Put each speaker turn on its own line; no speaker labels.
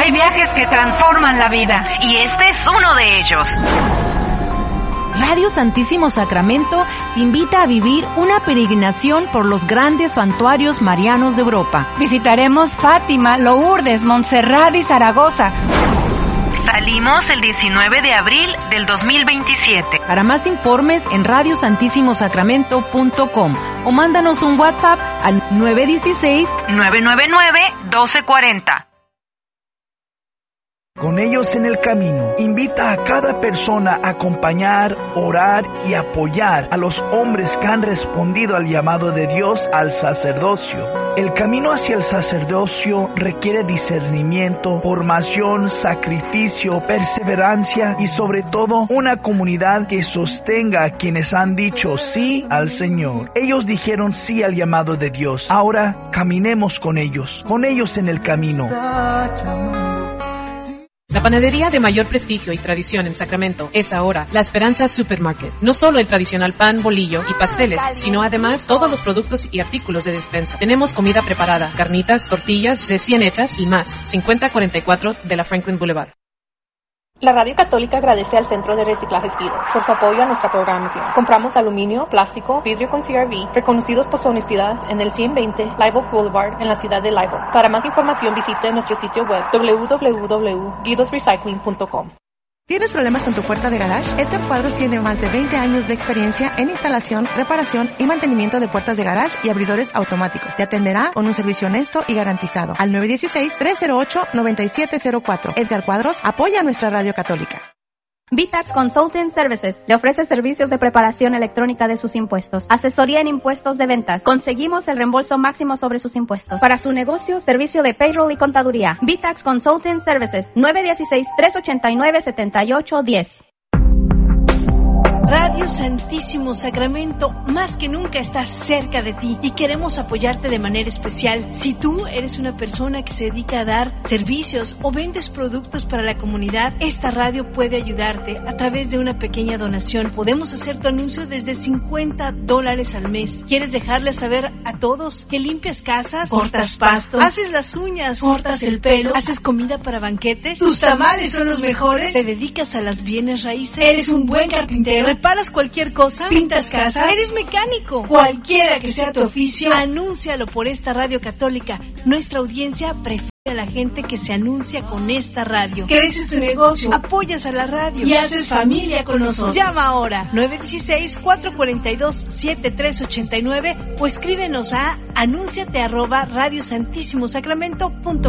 Hay viajes que transforman la vida.
Y este es uno de ellos.
Radio Santísimo Sacramento te invita a vivir una peregrinación por los grandes santuarios marianos de Europa.
Visitaremos Fátima, Lourdes, Montserrat y Zaragoza.
Salimos el 19 de abril del 2027.
Para más informes en radiosantissimosacramento.com o mándanos un WhatsApp al
916-999-1240.
Con ellos en el camino, invita a cada persona a acompañar, orar y apoyar a los hombres que han respondido al llamado de Dios al sacerdocio. El camino hacia el sacerdocio requiere discernimiento, formación, sacrificio, perseverancia y sobre todo una comunidad que sostenga a quienes han dicho sí al Señor. Ellos dijeron sí al llamado de Dios. Ahora caminemos con ellos en el camino.
La panadería de mayor prestigio y tradición en Sacramento es ahora La Esperanza Supermarket. No solo el tradicional pan, bolillo y pasteles, sino además todos los productos y artículos de despensa. Tenemos comida preparada, carnitas, tortillas recién hechas y más. 5044 de la Franklin Boulevard.
La Radio Católica agradece al Centro de Reciclaje Vidos por su apoyo a nuestra programación. Compramos aluminio, plástico, vidrio con CRV, reconocidos por su honestidad en el 120 Live Oak Boulevard en la ciudad de Live Oak. Para más información visite nuestro sitio web www.guidosrecycling.com.
¿Tienes problemas con tu puerta de garage? Edgar Cuadros tiene más de 20 años de experiencia en instalación, reparación y mantenimiento de puertas de garage y abridores automáticos. Te atenderá con un servicio honesto y garantizado. Al 916-308-9704. Edgar Cuadros apoya a nuestra radio católica.
VTax Consulting Services le ofrece servicios de preparación electrónica de sus impuestos, asesoría en impuestos de ventas. Conseguimos el reembolso máximo sobre sus impuestos. Para su negocio, servicio de payroll y contaduría. VTax Consulting Services, 916-389-7810.
Radio Santísimo Sacramento más que nunca está cerca de ti y queremos apoyarte de manera especial. Si tú eres una persona que se dedica a dar servicios o vendes productos para la comunidad, esta radio puede ayudarte a través de una pequeña donación. Podemos hacer tu anuncio desde $50 al mes. ¿Quieres dejarle saber a todos que limpias casas, cortas pastos, haces las uñas, cortas el pelo, haces comida para banquetes, tus tamales son los mejores, te dedicas a las bienes raíces, eres un buen carpintero, reparas cualquier cosa, pintas casa, eres mecánico, cualquiera que sea tu oficio, anúncialo por esta radio católica. Nuestra audiencia prefiere a la gente que se anuncia con esta radio. Creces tu negocio, apoyas a la radio y haces familia con nosotros. Llama ahora 916-442-7389 o escríbenos a anúnciate@radiosantissimosacramento.com.